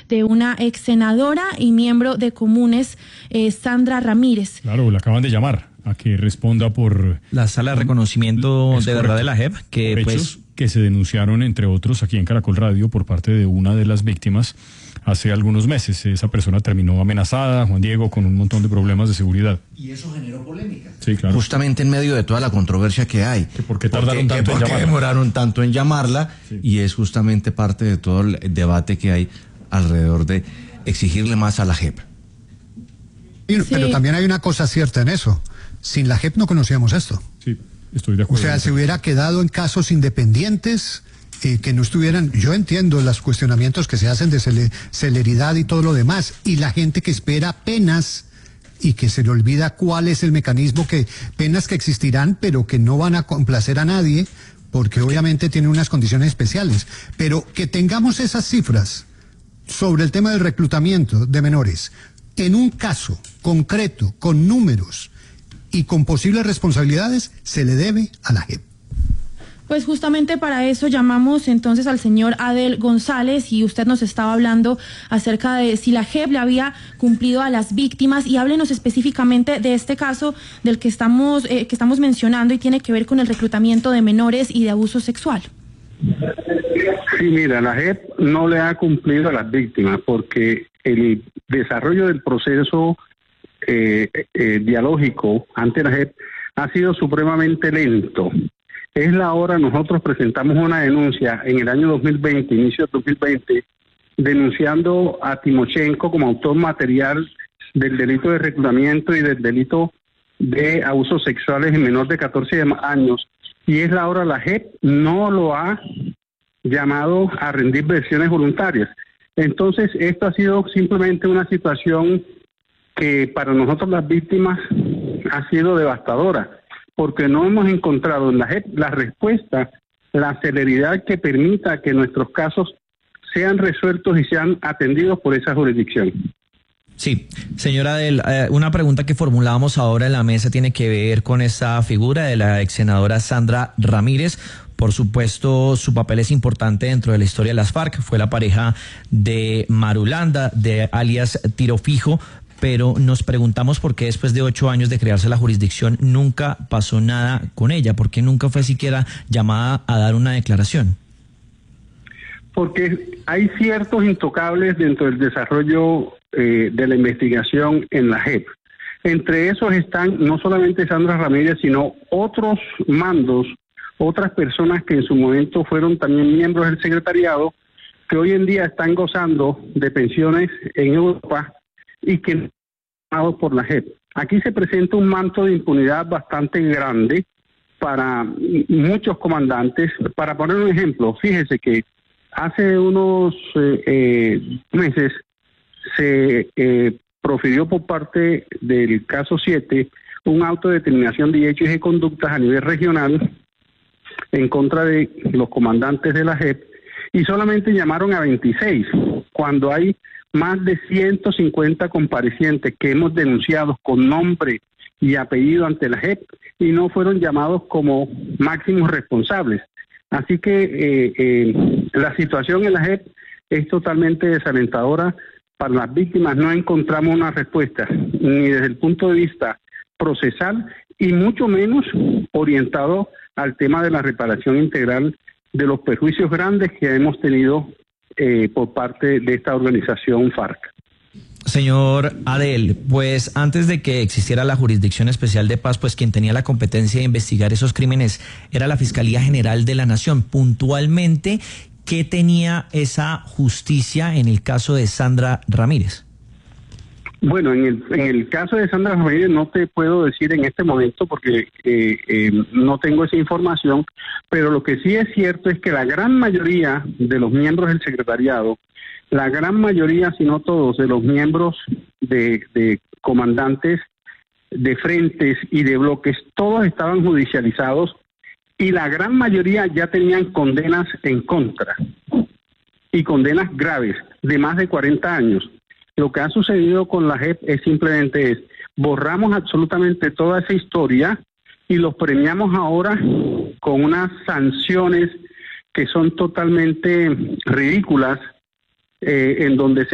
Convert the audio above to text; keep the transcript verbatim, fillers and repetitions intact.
de una ex senadora y miembro de Comunes, eh, Sandra Ramírez. Claro, la acaban de llamar a que responda por la sala de reconocimiento de verdad de la J E P, que por pues hechos que se denunciaron, entre otros, aquí en Caracol Radio por parte de una de las víctimas hace algunos meses. Esa persona terminó amenazada, Juan Diego, con un montón de problemas de seguridad. Y eso generó polémica. Sí, claro. Justamente en medio de toda la controversia que hay. ¿Que ¿Por qué tardaron porque, tanto que en ¿Por qué llamarla? demoraron tanto en llamarla? Sí. Y es justamente parte de todo el debate que hay alrededor de exigirle más a la J E P. Sí. Pero también hay una cosa cierta en eso. Sin la J E P no conocíamos esto. Sí, estoy de acuerdo. O sea, se hubiera quedado en casos independientes, eh, que no estuvieran... Yo entiendo los cuestionamientos que se hacen de cele, celeridad y todo lo demás, y la gente que espera penas y que se le olvida cuál es el mecanismo, que penas que existirán, pero que no van a complacer a nadie, porque obviamente tienen unas condiciones especiales. Pero que tengamos esas cifras sobre el tema del reclutamiento de menores, en un caso concreto, con números y con posibles responsabilidades, se le debe a la J E P. Pues justamente para eso llamamos entonces al señor Adel González, y usted nos estaba hablando acerca de si la J E P le había cumplido a las víctimas, y háblenos específicamente de este caso del que estamos, eh, que estamos mencionando, y tiene que ver con el reclutamiento de menores y de abuso sexual. Sí, mira, la J E P no le ha cumplido a las víctimas porque el desarrollo del proceso eh, eh, dialógico ante la J E P ha sido supremamente lento. Es la hora, nosotros presentamos una denuncia en el año dos mil veinte, inicio de dos mil veinte, denunciando a Timochenko como autor material del delito de reclutamiento y del delito de abusos sexuales en menor de catorce años. Y es la hora, la J E P no lo ha llamado a rendir versiones voluntarias. Entonces, esto ha sido simplemente una situación que para nosotros las víctimas ha sido devastadora, porque no hemos encontrado en la J E P la respuesta, la celeridad que permita que nuestros casos sean resueltos y sean atendidos por esa jurisdicción. Sí, señora Adel, eh, una pregunta que formulábamos ahora en la mesa tiene que ver con esa figura de la ex senadora Sandra Ramírez. Por supuesto, su papel es importante dentro de la historia de las FARC. Fue la pareja de Marulanda, de alias Tiro Fijo, pero nos preguntamos por qué después de ocho años de crearse la jurisdicción nunca pasó nada con ella, por qué nunca fue siquiera llamada a dar una declaración. Porque hay ciertos intocables dentro del desarrollo eh, de la investigación en la J E P. Entre esos están no solamente Sandra Ramírez, sino otros mandos, otras personas que en su momento fueron también miembros del secretariado, que hoy en día están gozando de pensiones en Europa y que han pagado por la J E P. Aquí se presenta un manto de impunidad bastante grande para muchos comandantes. Para poner un ejemplo, fíjese que hace unos eh, eh, meses se eh, profirió por parte del caso siete un auto de determinación de hechos y conductas a nivel regional en contra de los comandantes de la J E P, y solamente llamaron a veintiséis, cuando hay más de ciento cincuenta comparecientes que hemos denunciado con nombre y apellido ante la J E P y no fueron llamados como máximos responsables. Así que eh, eh, la situación en la J E P es totalmente desalentadora para las víctimas. No encontramos una respuesta ni desde el punto de vista procesal y mucho menos orientado al tema de la reparación integral de los perjuicios grandes que hemos tenido eh, por parte de esta organización FARC. Señor Adel, pues antes de que existiera la Jurisdicción Especial de Paz, pues quien tenía la competencia de investigar esos crímenes era la Fiscalía General de la Nación. Puntualmente, ¿qué tenía esa justicia en el caso de Sandra Ramírez? Bueno, en el, en el caso de Sandra Ramírez no te puedo decir en este momento porque eh, eh, no tengo esa información, pero lo que sí es cierto es que la gran mayoría de los miembros del secretariado, la gran mayoría, si no todos, de los miembros de, de comandantes de frentes y de bloques, todos estaban judicializados y la gran mayoría ya tenían condenas en contra y condenas graves de más de cuarenta años. Lo que ha sucedido con la J E P es simplemente es, borramos absolutamente toda esa historia y los premiamos ahora con unas sanciones que son totalmente ridículas, eh, en donde se